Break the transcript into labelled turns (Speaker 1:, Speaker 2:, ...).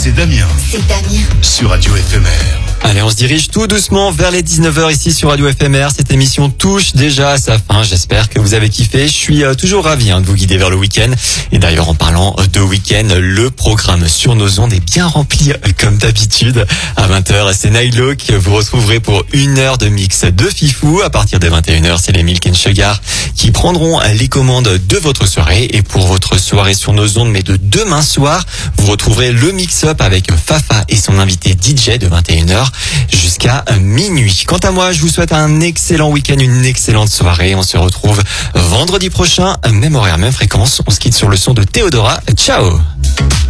Speaker 1: C'est Damien
Speaker 2: C'est Damien.
Speaker 1: sur Radio FMR.
Speaker 3: Allez, on se dirige tout doucement vers les 19h ici sur Radio FMR. Cette émission touche déjà à sa fin. J'espère que vous avez kiffé. Je suis toujours ravi de vous guider vers le week-end. Et d'ailleurs, en parlant de week-end, le programme sur nos ondes est bien rempli comme d'habitude. À 20h, c'est Nailo que vous retrouverez pour 1 heure de mix de Fifou. À partir de 21h, c'est les Milk & Sugar qui prendront les commandes de votre soirée. Et pour votre soirée sur nos ondes, mais de demain soir, vous retrouverez le mix-up avec Fafa et son invité DJ de 21h jusqu'à minuit. Quant à moi, je vous souhaite un excellent week-end, une excellente soirée. On se retrouve vendredi prochain, même horaire, même fréquence. On se quitte sur le son de Théodora. Ciao!